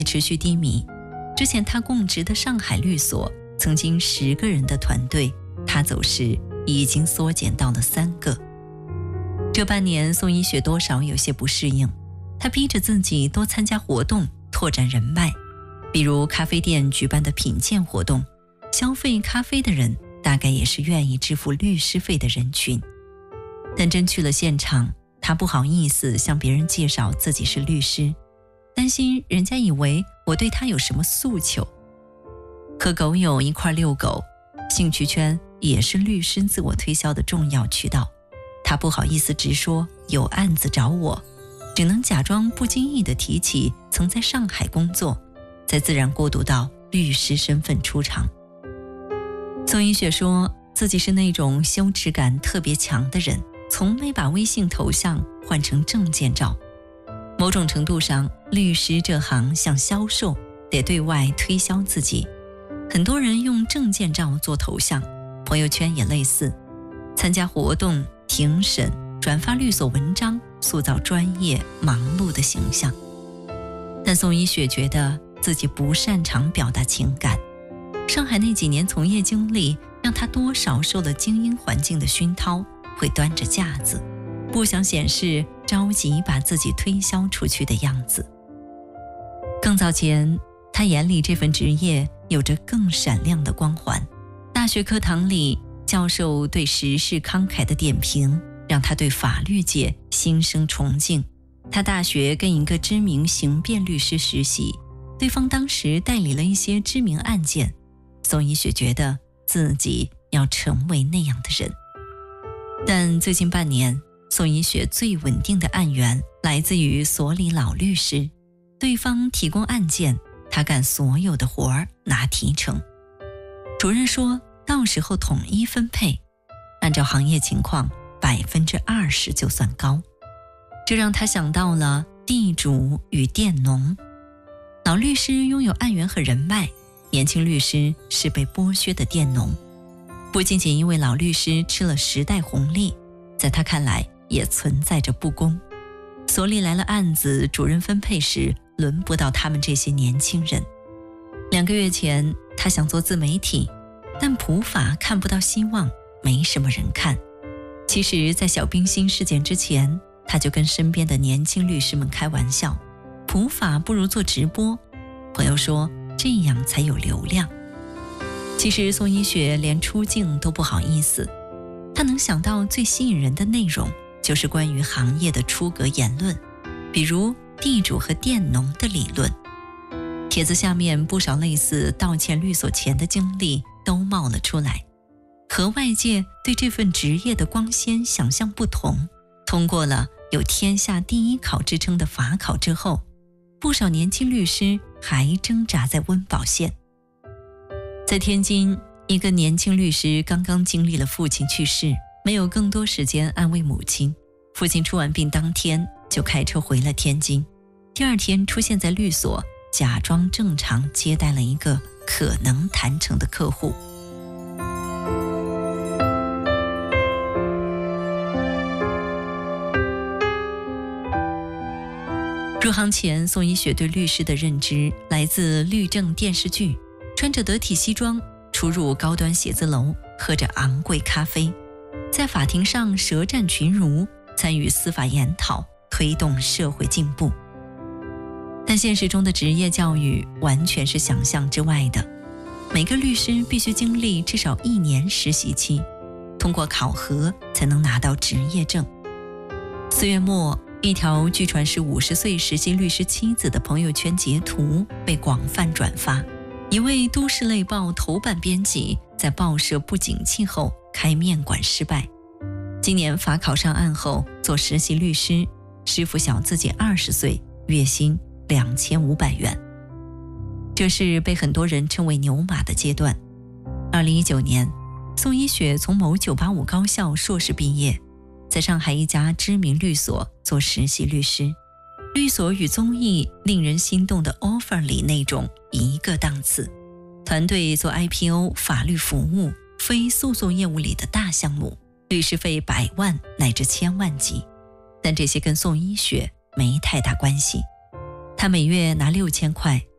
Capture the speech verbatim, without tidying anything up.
持续低迷。之前他供职的上海律所曾经十个人的团队，他走时已经缩减到了三个。这半年宋一雪多少有些不适应，他逼着自己多参加活动，拓展人脉，比如咖啡店举办的品鉴活动，消费咖啡的人大概也是愿意支付律师费的人群。但真去了现场，他不好意思向别人介绍自己是律师，担心人家以为我对他有什么诉求。和狗友一块遛狗，兴趣圈也是律师自我推销的重要渠道。他不好意思直说有案子找我，只能假装不经意地提起曾在上海工作，再自然过渡到律师身份出场。宋一雪说自己是那种羞耻感特别强的人，从没把微信头像换成证件照。某种程度上，律师这行像销售，得对外推销自己。很多人用证件照做头像，朋友圈也类似，参加活动、庭审、转发律所文章，塑造专业忙碌的形象。但宋一雪觉得自己不擅长表达情感，上海那几年从业经历让她多少受了精英环境的熏陶，会端着架子，不想显示着急把自己推销出去的样子。更早前，她眼里这份职业有着更闪亮的光环。大学课堂里，教授对时事慷慨的点评让她对法律界心生崇敬。她大学跟一个知名刑辩律师实习，对方当时代理了一些知名案件。宋一雪觉得自己要成为那样的人。但最近半年，宋一雪最稳定的案源来自于所里老律师，对方提供案件，他干所有的活儿，拿提成。主任说到时候统一分配，按照行业情况百分之二十就算高。这让他想到了地主与佃农。老律师拥有案源和人脉，年轻律师是被剥削的佃农。不仅仅因为老律师吃了时代红利，在他看来也存在着不公。所里来了案子，主任分配时轮不到他们这些年轻人。两个月前，他想做自媒体，但普法看不到希望，没什么人看。其实在小冰心事件之前，他就跟身边的年轻律师们开玩笑，普法不如做直播。朋友说这样才有流量。其实宋一雪连出镜都不好意思，她能想到最吸引人的内容就是关于行业的出格言论，比如地主和佃农的理论。帖子下面不少类似道歉律所钱的经历都冒了出来，和外界对这份职业的光鲜想象不同。通过了有天下第一考之称的法考之后，不少年轻律师还挣扎在温饱线。在天津，一个年轻律师刚刚经历了父亲去世，没有更多时间安慰母亲。父亲出完殡当天就开车回了天津，第二天出现在律所，假装正常接待了一个可能谈成的客户。入行前，宋一雪对律师的认知来自律政电视剧，穿着得体西装，出入高端写字楼，喝着昂贵咖啡，在法庭上舌战群儒，参与司法研讨，推动社会进步。但现实中的职业教育完全是想象之外的，每个律师必须经历至少一年实习期，通过考核才能拿到职业证。四月末，一条据传是五十岁实习律师妻子的朋友圈截图被广泛转发。一位都市类报头版编辑在报社不景气后开面馆失败，今年法考上岸后做实习律师，师傅小自己二十岁，月薪两千五百元。这是被很多人称为牛马的阶段。二零一九年，宋一雪从某九八五高校硕士毕业，在上海一家知名律所做实习律师。律所与综艺令人心动的 offer 里那种一个档次，团队做 I P O 法律服务，非诉讼业务里的大项目，律师费百万乃至千万级。但这些跟宋一雪没太大关系，她每月拿六千块，